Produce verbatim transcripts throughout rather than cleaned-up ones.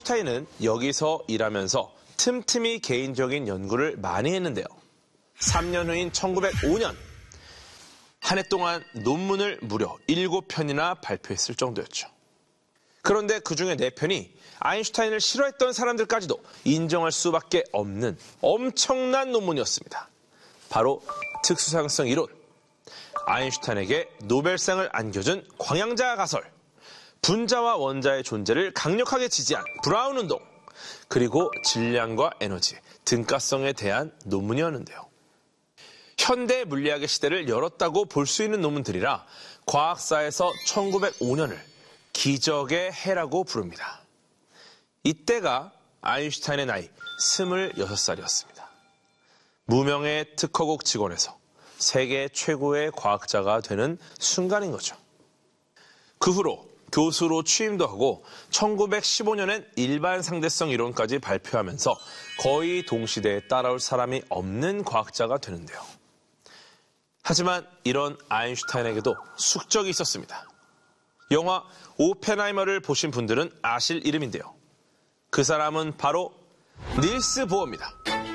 아인슈타인은 여기서 일하면서 틈틈이 개인적인 연구를 많이 했는데요. 삼 년 후인 천구백오 년, 한 해 동안 논문을 무려 일곱 편이나 발표했을 정도였죠. 그런데 그중에 네 편이 아인슈타인을 싫어했던 사람들까지도 인정할 수밖에 없는 엄청난 논문이었습니다. 바로 특수상승 이론, 아인슈타인에게 노벨상을 안겨준 광양자 가설, 분자와 원자의 존재를 강력하게 지지한 브라운 운동, 그리고 질량과 에너지, 등가성에 대한 논문이었는데요. 현대 물리학의 시대를 열었다고 볼 수 있는 논문들이라 과학사에서 천구백오 년을 기적의 해라고 부릅니다. 이때가 아인슈타인의 나이 스물여섯 살이었습니다. 무명의 특허국 직원에서 세계 최고의 과학자가 되는 순간인 거죠. 그 후로 교수로 취임도 하고 천구백십오 년엔 일반 상대성 이론까지 발표하면서 거의 동시대에 따라올 사람이 없는 과학자가 되는데요. 하지만 이런 아인슈타인에게도 숙적이 있었습니다. 영화 오펜하이머를 보신 분들은 아실 이름인데요. 그 사람은 바로 닐스 보어입니다.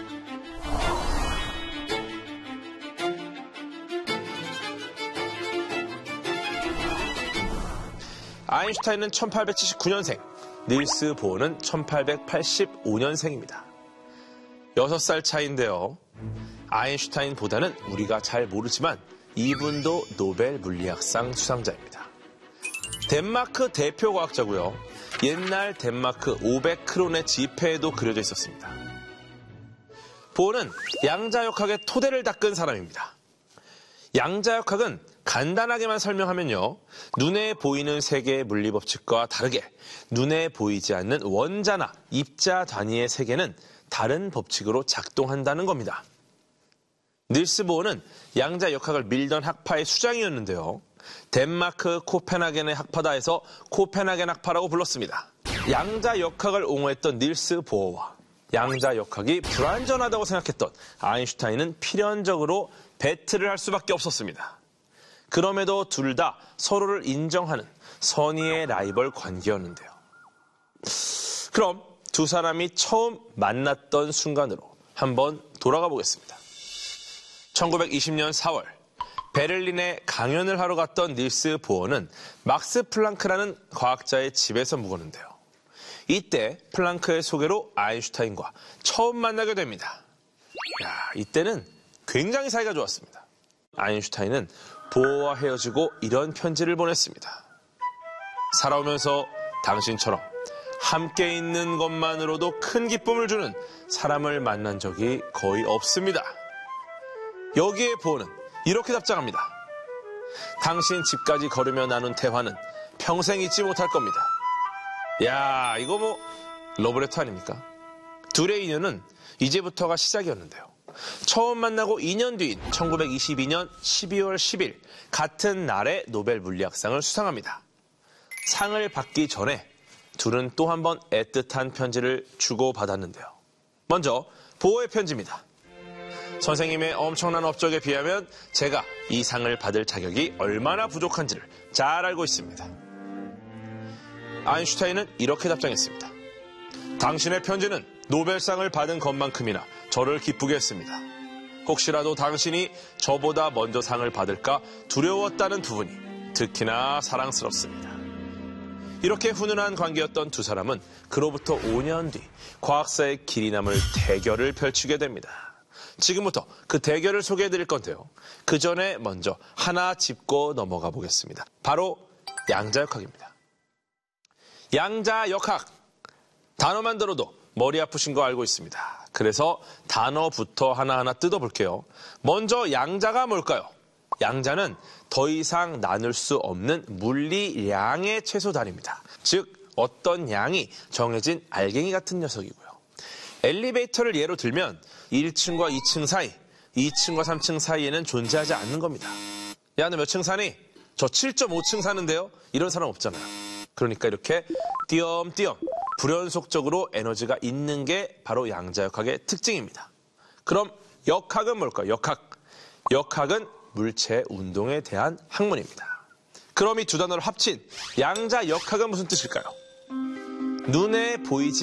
아인슈타인은 천팔백칠십구 년생, 닐스 보어는 천팔백팔십오 년생입니다. 여섯 살 차이인데요. 아인슈타인보다는 우리가 잘 모르지만 이분도 노벨 물리학상 수상자입니다. 덴마크 대표 과학자고요. 옛날 덴마크 오백 크론의 지폐에도 그려져 있었습니다. 보어는 양자역학의 토대를 닦은 사람입니다. 양자역학은 간단하게만 설명하면요, 눈에 보이는 세계의 물리법칙과 다르게 눈에 보이지 않는 원자나 입자 단위의 세계는 다른 법칙으로 작동한다는 겁니다. 닐스 보어는 양자역학을 밀던 학파의 수장이었는데요. 덴마크 코펜하겐의 학파다 해서 코펜하겐 학파라고 불렀습니다. 양자역학을 옹호했던 닐스 보어와 양자역학이 불완전하다고 생각했던 아인슈타인은 필연적으로 배틀을 할 수밖에 없었습니다. 그럼에도 둘 다 서로를 인정하는 선의의 라이벌 관계였는데요. 그럼 두 사람이 처음 만났던 순간으로 한번 돌아가 보겠습니다. 천구백이십 년 사월, 베를린에 강연을 하러 갔던 닐스 보어는 막스 플랑크라는 과학자의 집에서 묵었는데요. 이때 플랑크의 소개로 아인슈타인과 처음 만나게 됩니다. 야, 이때는 굉장히 사이가 좋았습니다. 아인슈타인은 보어와 헤어지고 이런 편지를 보냈습니다. 살아오면서 당신처럼 함께 있는 것만으로도 큰 기쁨을 주는 사람을 만난 적이 거의 없습니다. 여기에 보어는 이렇게 답장합니다. 당신 집까지 걸으며 나눈 대화는 평생 잊지 못할 겁니다. 야, 이거 뭐 러브레터 아닙니까? 둘의 인연은 이제부터가 시작이었는데요. 처음 만나고 이 년 뒤인 천구백이십이 년 십이월 십일, 같은 날에 노벨 물리학상을 수상합니다. 상을 받기 전에 둘은 또 한 번 애틋한 편지를 주고받았는데요. 먼저 보어의 편지입니다. 선생님의 엄청난 업적에 비하면 제가 이 상을 받을 자격이 얼마나 부족한지를 잘 알고 있습니다. 아인슈타인은 이렇게 답장했습니다. 당신의 편지는 노벨상을 받은 것만큼이나 저를 기쁘게 했습니다. 혹시라도 당신이 저보다 먼저 상을 받을까 두려웠다는 부분이 특히나 사랑스럽습니다. 이렇게 훈훈한 관계였던 두 사람은 그로부터 오 년 뒤 과학사의 길이 남을 대결을 펼치게 됩니다. 지금부터 그 대결을 소개해드릴 건데요. 그 전에 먼저 하나 짚고 넘어가 보겠습니다. 바로 양자역학입니다. 양자역학, 단어만 들어도 머리 아프신 거 알고 있습니다. 그래서 단어부터 하나하나 뜯어볼게요. 먼저 양자가 뭘까요? 양자는 더 이상 나눌 수 없는 물리량의 최소 단위입니다. 즉 어떤 양이 정해진 알갱이 같은 녀석이고요. 엘리베이터를 예로 들면 일 층과 이 층 사이, 이 층과 삼 층 사이에는 존재하지 않는 겁니다. 야, 너 몇 층 사니? 저 칠 점 오 층 사는데요? 이런 사람 없잖아요. 그러니까 이렇게 띄엄띄엄 불연속적으로 에너지가 있는 게 바로 양자역학의 특징입니다. 그럼 역학은 뭘까요? 역학. 역학은 물체 운동에 대한 학문입니다. 그럼 이 두 단어를 합친 양자역학은 무슨 뜻일까요? 눈에 보이지